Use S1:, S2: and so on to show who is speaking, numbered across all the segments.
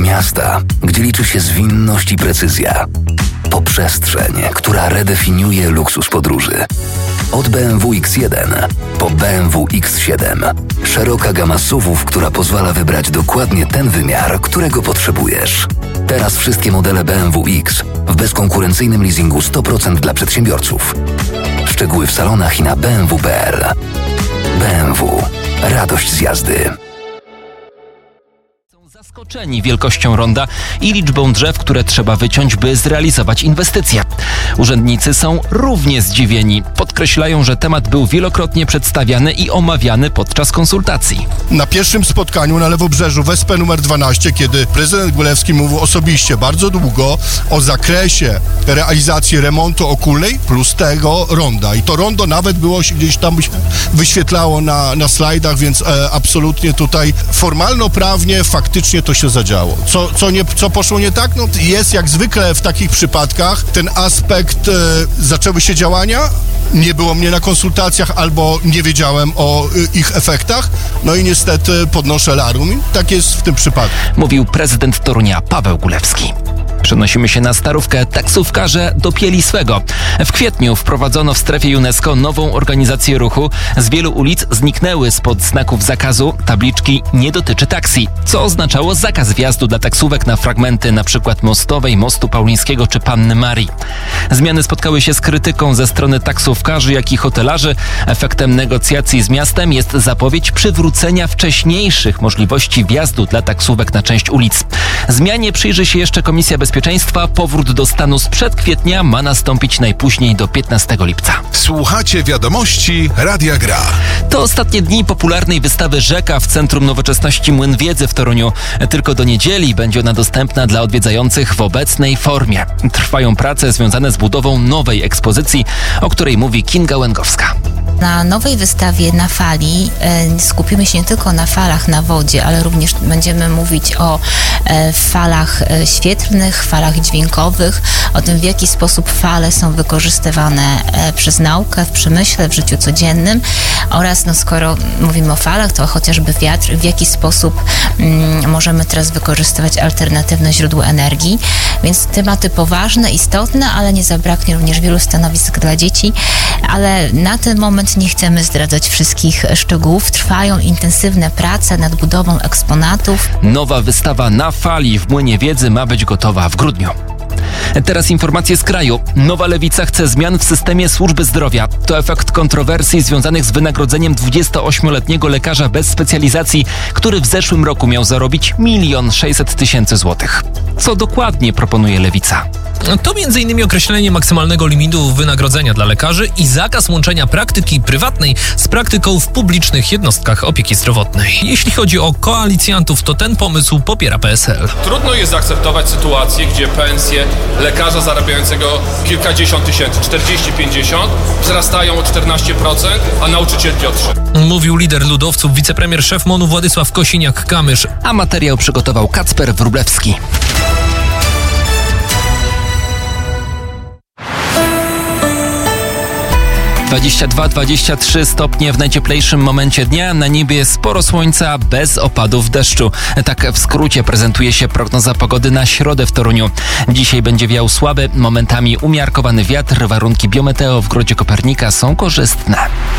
S1: miasta, gdzie liczy się zwinność i precyzja, po przestrzeń, która redefiniuje luksus podróży. Od BMW X1 po BMW X7. Szeroka gama SUV-ów, która pozwala wybrać dokładnie ten wymiar, którego potrzebujesz. Teraz wszystkie modele BMW X w bezkonkurencyjnym leasingu 100% dla przedsiębiorców. Szczegóły w salonach i na bmw.pl. BMW. Radość z jazdy.
S2: Zaskoczeni wielkością ronda i liczbą drzew, które trzeba wyciąć, by zrealizować inwestycje. Urzędnicy są równie zdziwieni. Podkreślają, że temat był wielokrotnie przedstawiany i omawiany podczas konsultacji.
S3: Na pierwszym spotkaniu na Lewobrzeżu w SP numer 12, kiedy prezydent Gulewski mówił osobiście bardzo długo o zakresie realizacji remontu Okulnej plus tego ronda. I to rondo nawet było się gdzieś tam wyświetlało na slajdach, więc absolutnie tutaj formalno-prawnie faktycznie to się zadziało. Co poszło nie tak? No, jest jak zwykle w takich przypadkach ten aspekt, zaczęły się działania, nie było mnie na konsultacjach albo nie wiedziałem o ich efektach, no i niestety podnoszę larum i tak jest w tym przypadku.
S2: Mówił prezydent Torunia Paweł Gulewski. Przenosimy się na Starówkę. Taksówkarze dopięli swego. W kwietniu wprowadzono w strefie UNESCO nową organizację ruchu. Z wielu ulic zniknęły spod znaków zakazu tabliczki "Nie dotyczy taksji", co oznaczało zakaz wjazdu dla taksówek na fragmenty np. Mostowej, Mostu Paulińskiego czy Panny Marii. Zmiany spotkały się z krytyką ze strony taksówkarzy, jak i hotelarzy. Efektem negocjacji z miastem jest zapowiedź przywrócenia wcześniejszych możliwości wjazdu dla taksówek na część ulic. Zmianie przyjrzy się jeszcze Komisja Bezpieczeństwa. Powrót do stanu sprzed kwietnia ma nastąpić najpóźniej do 15 lipca.
S4: Słuchacie wiadomości Radia Gra.
S2: To ostatnie dni popularnej wystawy Rzeka w Centrum Nowoczesności Młyn Wiedzy w Toruniu. Tylko do niedzieli będzie ona dostępna dla odwiedzających w obecnej formie. Trwają prace związane z budową nowej ekspozycji, o której mówi Kinga Łęgowska.
S5: Na nowej wystawie Na Fali skupimy się nie tylko na falach na wodzie, ale również będziemy mówić o falach świetlnych, falach dźwiękowych, o tym, w jaki sposób fale są wykorzystywane przez naukę, w przemyśle, w życiu codziennym oraz, skoro mówimy o falach, to chociażby wiatr, w jaki sposób możemy teraz wykorzystywać alternatywne źródła energii. Więc tematy poważne, istotne, ale nie zabraknie również wielu stanowisk dla dzieci, ale na ten moment nie chcemy zdradzać wszystkich szczegółów. Trwają intensywne prace nad budową eksponatów.
S2: Nowa wystawa Na Fali w Młynie Wiedzy ma być gotowa w grudniu. Teraz informacje z kraju. Nowa Lewica chce zmian w systemie służby zdrowia. To efekt kontrowersji związanych z wynagrodzeniem 28-letniego lekarza bez specjalizacji, który w zeszłym roku miał zarobić 1 600 000 złotych. Co dokładnie proponuje Lewica?
S6: To m.in. określenie maksymalnego limitu wynagrodzenia dla lekarzy i zakaz łączenia praktyki prywatnej z praktyką w publicznych jednostkach opieki zdrowotnej. Jeśli chodzi o koalicjantów, to ten pomysł popiera PSL.
S7: Trudno jest zaakceptować sytuację, gdzie pensje lekarza zarabiającego kilkadziesiąt tysięcy, 40-50, wzrastają o 14%, a nauczycielki o 3%.
S6: Mówił lider ludowców, wicepremier szef MON-u Władysław Kosiniak-Kamysz.
S2: A materiał przygotował Kacper Wróblewski. (22, 23 stopnie w najcieplejszym momencie dnia. Na niebie sporo słońca, bez opadów deszczu. Tak w skrócie prezentuje się prognoza pogody na środę w Toruniu. Dzisiaj będzie wiał słaby, momentami umiarkowany wiatr. Warunki biometeo w Grodzie Kopernika są korzystne.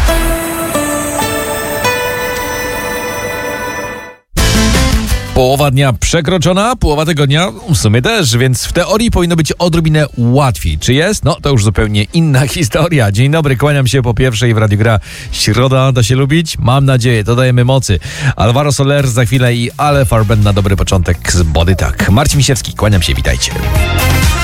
S8: Połowa dnia przekroczona, połowa tygodnia w sumie też, więc w teorii powinno być odrobinę łatwiej. Czy jest? No to już zupełnie inna historia. Dzień dobry, kłaniam się po pierwszej w Radiu Gra. Środa da się lubić? Mam nadzieję, dodajemy mocy. Alvaro Soler za chwilę i Ale Farben na dobry początek z Body Tak. Marcin Misiewski, kłaniam się, witajcie.